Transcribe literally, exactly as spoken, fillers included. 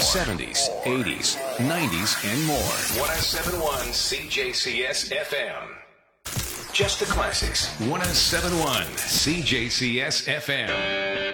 seventies, eighties, nineties, and more. one oh seven point one C J C S F M. Just the classics. one oh seven point one C J C S F M.